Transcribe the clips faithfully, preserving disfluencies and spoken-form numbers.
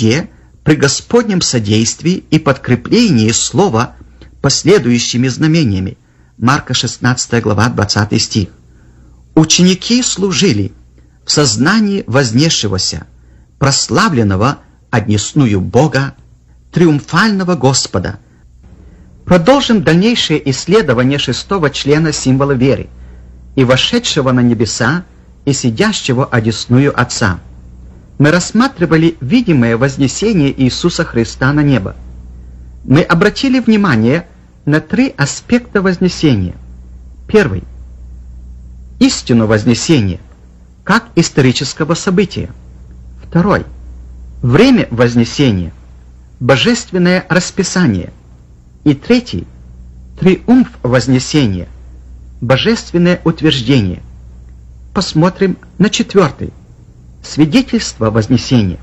везде при Господнем содействии и подкреплении слова последующими знамениями. Марка шестнадцатая глава, двадцатый стих. Ученики служили в сознании вознесшегося, прославленного одесную Бога, триумфального Господа. Продолжим дальнейшее исследование шестого члена символа веры и вошедшего на небеса и сидящего одесную Отца. Мы рассматривали видимое вознесение Иисуса Христа на небо. Мы обратили внимание на три аспекта вознесения. Первый – истину вознесения, как исторического события. Второй – время вознесения, божественное расписание. И третий – триумф вознесения, божественное утверждение. Посмотрим на четвертый – свидетельство вознесения.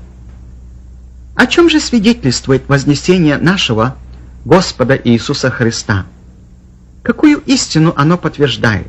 О чем же свидетельствует вознесение нашего Господа Иисуса Христа? Какую истину оно подтверждает?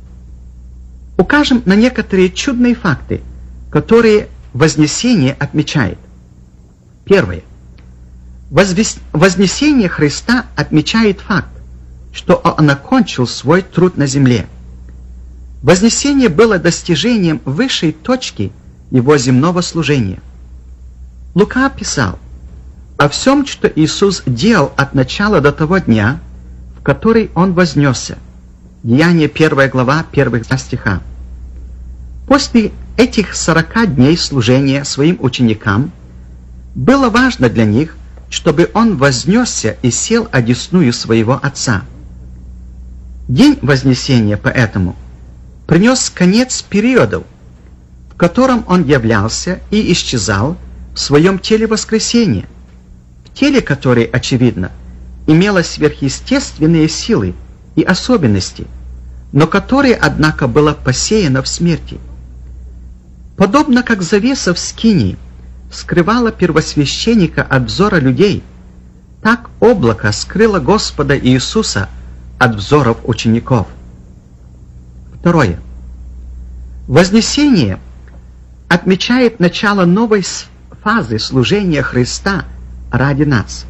Укажем на некоторые чудные факты, которые вознесение отмечает. Первое. Возвес... Вознесение Христа отмечает факт, что Он окончил свой труд на земле. Вознесение было достижением высшей точки Его земного служения. Лука писал о всем, что Иисус делал от начала до того дня, в который Он вознесся. Деяние первая глава, первых два стиха. После этих сорока дней служения своим ученикам было важно для них, чтобы Он вознесся и сел одесную своего Отца. День Вознесения поэтому принес конец периоду, в котором Он являлся и исчезал в своем теле воскресения, в теле, которое, очевидно, имело сверхъестественные силы и особенности, но которое, однако, было посеяно в смерти. Подобно как завеса в скинии скрывала первосвященника от взора людей, так облако скрыло Господа Иисуса от взоров учеников. Второе. Вознесение отмечает начало новой фазы служения Христа ради нас.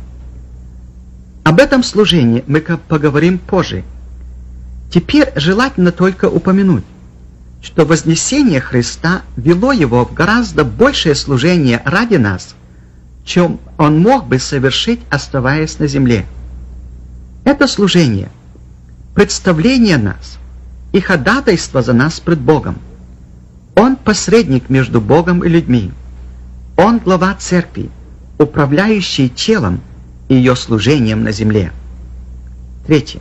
Об этом служении мы поговорим позже. Теперь желательно только упомянуть, что вознесение Христа вело Его в гораздо большее служение ради нас, чем Он мог бы совершить, оставаясь на земле. Это служение – представление нас и ходатайство за нас пред Богом. Он посредник между Богом и людьми. Он глава церкви, управляющий телом и ее служением на земле. Третье.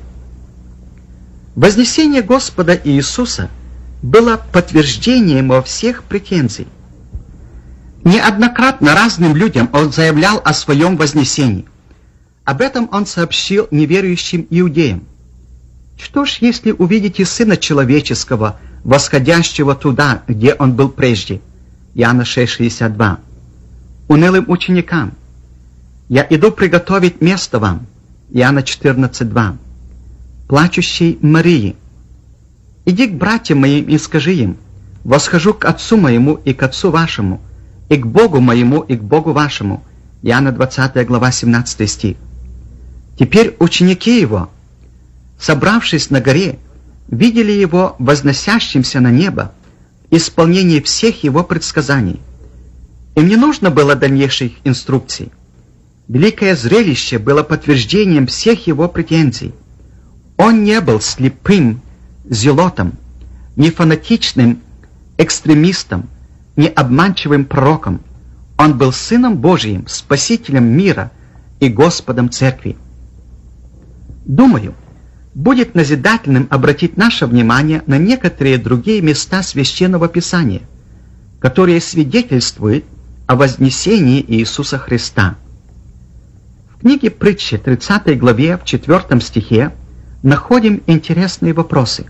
Вознесение Господа Иисуса было подтверждением во всех претензий. Неоднократно разным людям Он заявлял о своем вознесении. Об этом Он сообщил неверующим иудеям. Что ж, если увидите Сына Человеческого, восходящего туда, где Он был прежде? Иоанна шесть шестьдесят два. Унылым ученикам: «Я иду приготовить место вам». Иоанна четырнадцать два. Плачущей Марии: «Иди к братьям моим и скажи им: восхожу к Отцу моему и к Отцу вашему, и к Богу моему и к Богу вашему». Иоанна двадцатая глава, семнадцатый стих. Теперь ученики Его, собравшись на горе, видели Его возносящимся на небо в исполнении всех Его предсказаний. Им не нужно было дальнейших инструкций. Великое зрелище было подтверждением всех Его претензий. Он не был слепым зелотом, не фанатичным экстремистом, не обманчивым пророком. Он был Сыном Божиим, Спасителем мира и Господом Церкви. Думаю, будет назидательным обратить наше внимание на некоторые другие места Священного Писания, которые свидетельствуют о вознесении Иисуса Христа. В книге Притчи, тридцатой главе, в четвёртом стихе, находим интересные вопросы.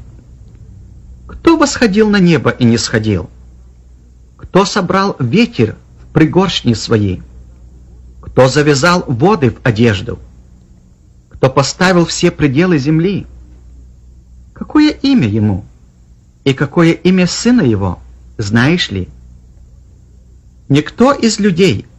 Кто восходил на небо и не сходил? Кто собрал ветер в пригоршни свои? Кто завязал воды в одежду? Кто поставил все пределы земли? Какое имя ему? И какое имя сына его? Знаешь ли? Никто из людей